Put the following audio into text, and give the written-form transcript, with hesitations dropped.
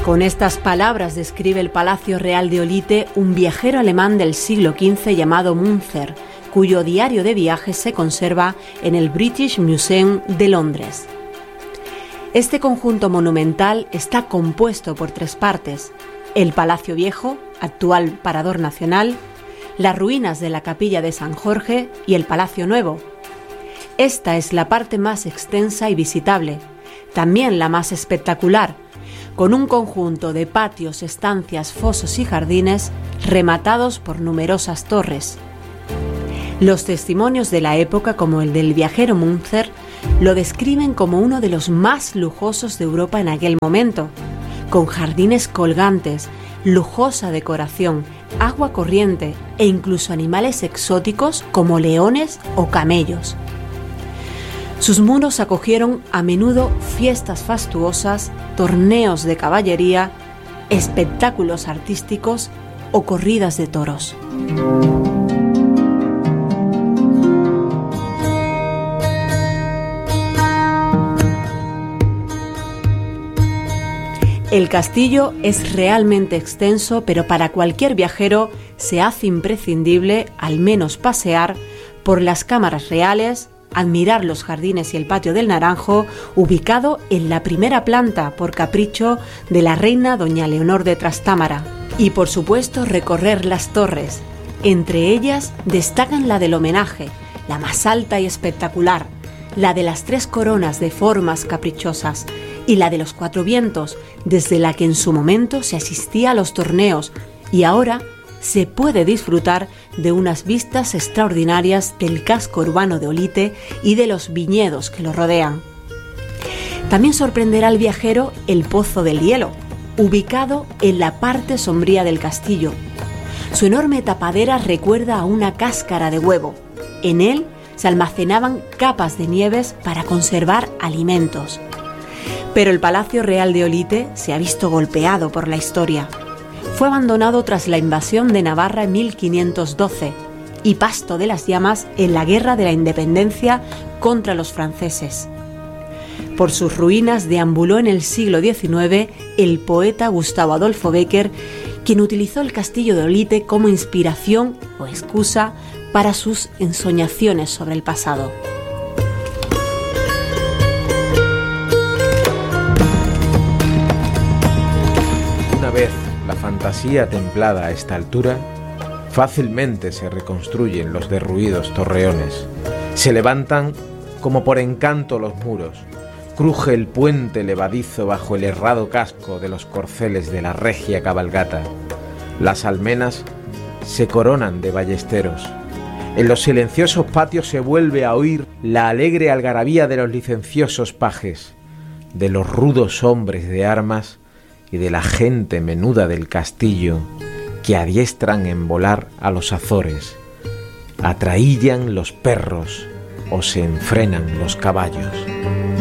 Con estas palabras describe el Palacio Real de Olite un viajero alemán del siglo XV llamado Münzer, cuyo diario de viajes se conserva en el British Museum de Londres. Este conjunto monumental está compuesto por 3 partes: el Palacio Viejo, actual Parador Nacional, las ruinas de la Capilla de San Jorge y el Palacio Nuevo. Esta es la parte más extensa y visitable, también la más espectacular, con un conjunto de patios, estancias, fosos y jardines rematados por numerosas torres. Los testimonios de la época, como el del viajero Münzer, lo describen como uno de los más lujosos de Europa en aquel momento, con jardines colgantes, lujosa decoración, agua corriente e incluso animales exóticos como leones o camellos. Sus muros acogieron a menudo fiestas fastuosas, torneos de caballería, espectáculos artísticos o corridas de toros. El castillo es realmente extenso, pero para cualquier viajero se hace imprescindible al menos pasear por las cámaras reales, admirar los jardines y el patio del Naranjo, ubicado en la primera planta por capricho de la reina doña Leonor de Trastámara, y por supuesto recorrer las torres. Entre ellas destacan la del homenaje, la más alta y espectacular, la de las 3 coronas de formas caprichosas y la de los 4 vientos, desde la que en su momento se asistía a los torneos, y ahora se puede disfrutar de unas vistas extraordinarias del casco urbano de Olite y de los viñedos que lo rodean. También sorprenderá al viajero el Pozo del Hielo, ubicado en la parte sombría del castillo. Su enorme tapadera recuerda a una cáscara de huevo. En él se almacenaban capas de nieves para conservar alimentos. Pero el Palacio Real de Olite se ha visto golpeado por la historia. Fue abandonado tras la invasión de Navarra en 1512 y pasto de las llamas en la Guerra de la Independencia contra los franceses. Por sus ruinas deambuló en el siglo XIX el poeta Gustavo Adolfo Bécquer, quien utilizó el castillo de Olite como inspiración o excusa para sus ensoñaciones sobre el pasado. Una vez la fantasía templada a esta altura, fácilmente se reconstruyen los derruidos torreones. Se levantan como por encanto los muros. Cruje el puente levadizo bajo el herrado casco de los corceles de la regia cabalgata. Las almenas se coronan de ballesteros. En los silenciosos patios se vuelve a oír la alegre algarabía de los licenciosos pajes, de los rudos hombres de armas y de la gente menuda del castillo que adiestran en volar a los azores, atraíllan los perros o se enfrenan los caballos.